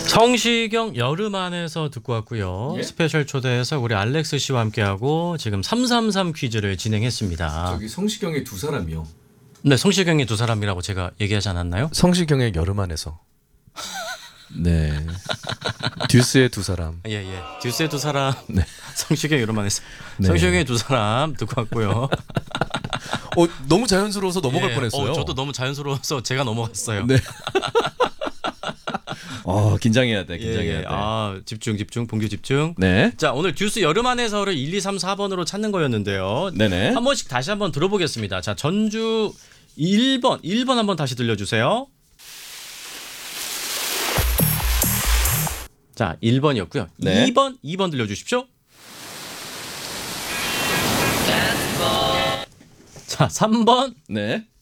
성시경 여름 안에서 듣고 왔고요. 예? 스페셜 초대해서 우리 알렉스 씨와 함께하고 지금 333 퀴즈를 진행했습니다. 저기 성시경의 두 사람이요. 네, 성시경의 두 사람이라고 제가 얘기하지 않았나요? 성시경의 여름 안에서. 네. 듀스의 두 사람. 예, 예. 듀스의 두 사람. 네. 성시경 여름 안에서. 네. 성시경의 두 사람 듣고 왔고요. 너무 자연스러워서 넘어갈 예, 뻔했어요. 저도 너무 자연스러워서 제가 넘어갔어요. 네. 긴장해야 돼. 긴장해야 예, 예. 돼. 아, 집중, 본교 집중. 네. 자, 오늘 듀스 여름 안에서를 1, 2, 3, 4번으로 찾는 거였는데요. 네네. 한 번씩 다시 한번 들어보겠습니다. 자, 전주 1번 한번 다시 들려주세요. 자, 1번이었고요. 네. 2번 들려주십시오. 자, 3번. 네.